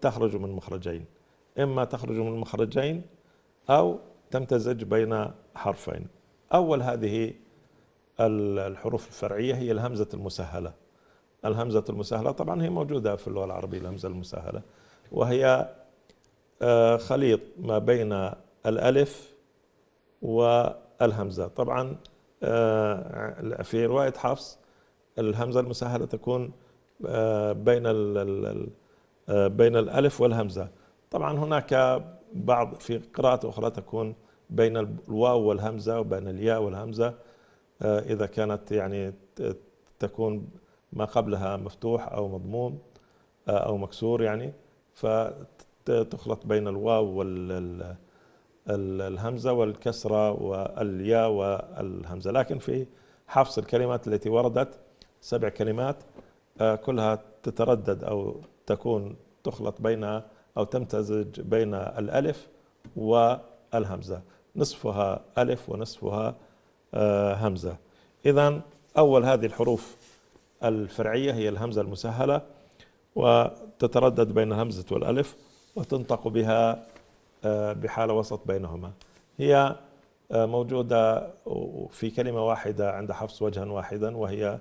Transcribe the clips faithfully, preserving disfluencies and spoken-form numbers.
تخرج من مخرجين، إما تخرج من مخرجين أو تمتزج بين حرفين. أول هذه الحروف الفرعية هي الهمزة المسهلة. الهمزة المسهلة طبعا هي موجودة في اللغة العربية، الهمزة المسهلة، وهي خليط ما بين الألف والهمزة. طبعا في رواية حفص الهمزة المسهلة تكون بين بين الألف والهمزة. طبعا هناك بعض في قراءة أخرى تكون بين الواو والهمزة وبين الياء والهمزة، إذا كانت يعني تكون ما قبلها مفتوح أو مضموم أو مكسور، يعني فتخلط بين الواو والهمزة والكسرة والياء والهمزة. لكن في حفص الكلمات التي وردت سبع كلمات كلها تتردد أو تكون تخلط بينها أو تمتزج بين الألف والهمزة، نصفها ألف ونصفها همزة. إذن أول هذه الحروف الفرعية هي الهمزة المسهلة، وتتردد بين الهمزة والألف وتنطق بها بحالة وسط بينهما. هي موجودة في كلمة واحدة عند حفص وجها واحدا، وهي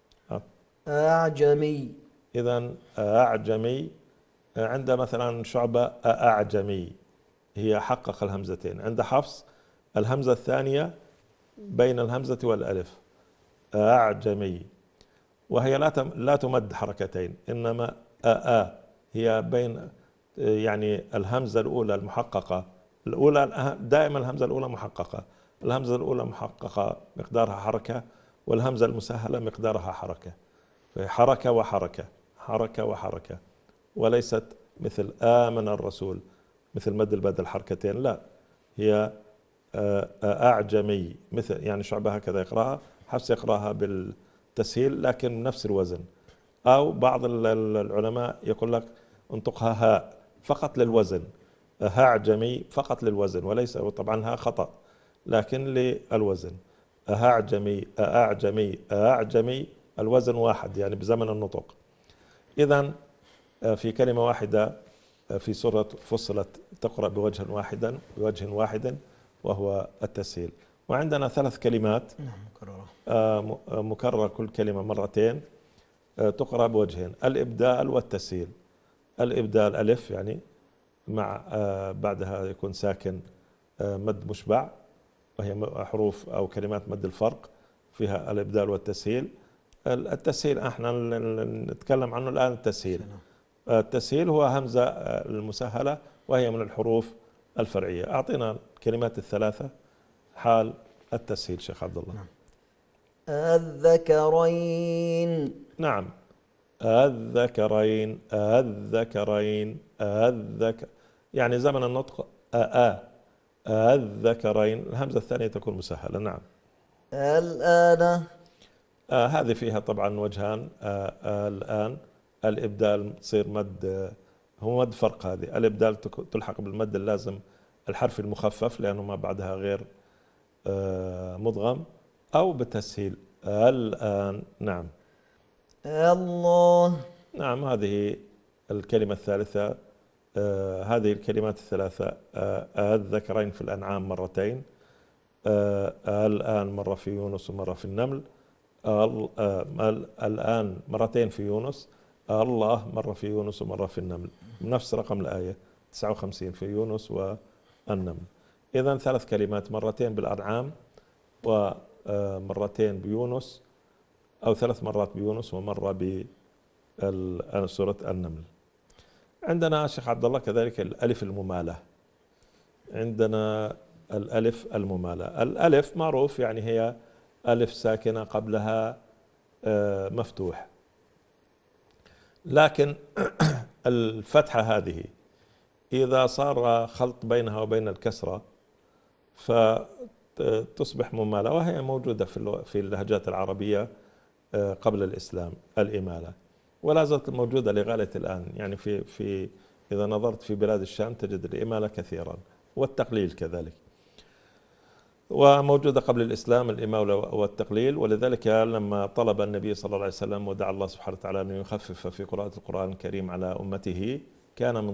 أعجمي. إذن أعجمي. عند مثلا شعبة أعجمي، هي حقق الهمزتين. عند حفص الهمزة الثانية بين الهمزة والألف، أعجمي، وهي لا لا تمد حركتين، إنما أ هي بين يعني الهمزة الأولى المحققة، الأولى دائما الهمزة الأولى محققة، الهمزة الأولى محققة مقدارها حركة، والهمزة المسهلة مقدارها حركة، حركة وحركة، حركة وحركة، وليست مثل آمن الرسول مثل مد البدل حركتين، لا، هي أعجمي، مثل يعني شعبة هكذا يقرأها، حفص يقرأها بالتسهيل لكن نفس الوزن. أو بعض العلماء يقول لك انطقها هاء فقط للوزن، أعجمي فقط للوزن، وليس طبعا ها خطأ لكن للوزن، أعجمي أعجمي أعجمي، الوزن واحد يعني بزمن النطق. إذن في كلمة واحدة في سورة فصلت تقرأ بوجه واحدا بوجه واحد وهو التسهيل. وعندنا ثلاث كلمات مكررة كل كلمة مرتين تقرأ بوجهين، الإبدال والتسهيل. الإبدال ألف يعني مع بعدها يكون ساكن مد مشبع، وهي حروف أو كلمات مد الفرق فيها الإبدال والتسهيل. التسهيل احنا نتكلم عنه الآن. التسهيل التسهيل هو همزة المسهلة، وهي من الحروف الفرعية. أعطينا الكلمات الثلاثة حال التسهيل شيخ عبد الله. نعم. الذكرين. نعم، الذكرين الذكرين الذكر، يعني زمن النطق أ الذكرين، الهمزة الثانية تكون مسهلة. نعم. الآن. آه هذه فيها طبعا وجهان. آه آه الآن الإبدال تصير مد، هو مد فرق. هذه الإبدال تلحق بالمد اللازم الحرف المخفف لأنه ما بعدها غير آه مضغم، أو بالتسهيل الآن. نعم. الله. نعم، هذه الكلمة الثالثة. آه هذه الكلمات الثلاثة، آه الذكرين في الأنعام مرتين، آه الآن مرة في يونس ومرة في النمل، آه الآن مرتين في يونس، الله مرة في يونس ومرة في النمل، نفس رقم الآية تسعة وخمسين في يونس والنمل. إذن ثلاث كلمات، مرتين بالأنعام ومرتين بيونس، أو ثلاث مرات بيونس ومرة بسورة النمل. عندنا شيخ عبد الله كذلك الألف الممالة. عندنا الألف الممالة. الألف معروف يعني هي ألف ساكنة قبلها مفتوح، لكن الفتحة هذه إذا صار خلط بينها وبين الكسرة فتصبح ممالة، وهي موجودة في اللهجات العربية قبل الإسلام الإمالة، ولا زالت موجودة لغاية الآن. يعني في في إذا نظرت في بلاد الشام تجد الإمالة كثيرا، والتقليل كذلك، وموجودة قبل الإسلام الإمالة والتقليل. ولذلك لما طلب النبي صلى الله عليه وسلم ودعا الله سبحانه وتعالى أن يخفف في قراءة القرآن الكريم على أمته، كان من